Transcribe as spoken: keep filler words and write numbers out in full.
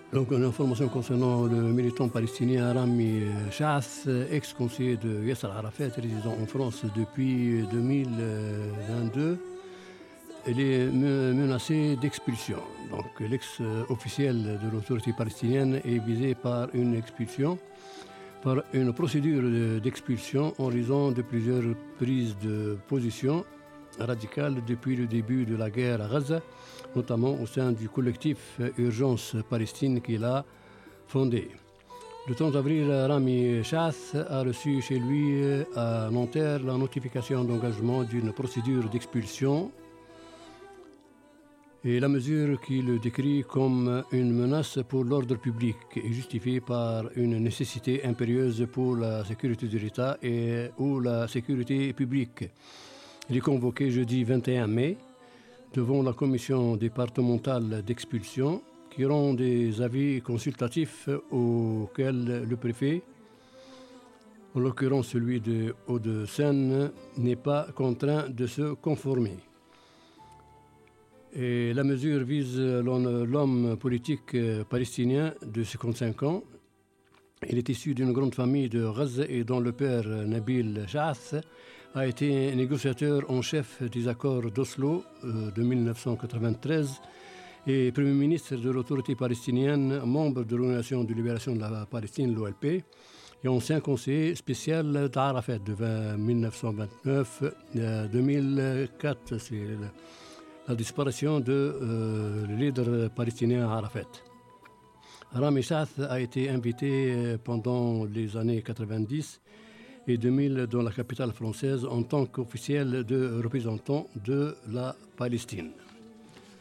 Donc, une information concernant le militant palestinien Rami Shaath, ex-conseiller de Yasser Arafat, résident en France depuis deux mille vingt-deux. Il est menacé d'expulsion. Donc, l'ex-officiel de l'autorité palestinienne est visé par une expulsion, par une procédure d'expulsion en raison de plusieurs prises de position radicales depuis le début de la guerre à Gaza, notamment au sein du collectif Urgence Palestine qu'il a fondé. Le trente avril, Rami Shaath a reçu chez lui à Nanterre la notification d'engagement d'une procédure d'expulsion et la mesure qui le décrit comme une menace pour l'ordre public est justifiée par une nécessité impérieuse pour la sécurité de l'État et ou la sécurité publique. Il est convoqué jeudi vingt et un mai devant la commission départementale d'expulsion qui rend des avis consultatifs auxquels le préfet, en l'occurrence celui de Hauts-de-Seine, n'est pas contraint de se conformer. Et la mesure vise l'homme politique palestinien de cinquante-cinq ans. Il est issu d'une grande famille de Gaza et dont le père Nabil Shaath a été négociateur en chef des accords d'Oslo de mille neuf cent quatre-vingt-treize et premier ministre de l'autorité palestinienne, membre de l'Organisation de libération de la Palestine, l'O L P, et ancien conseiller spécial d'Arafat de mille neuf cent vingt-neuf à deux mille quatre. C'est la disparition de euh, le leader palestinien Arafat. Rami Shaath a été invité pendant les années quatre-vingt-dix et deux mille dans la capitale française en tant qu'officiel de représentant de la Palestine.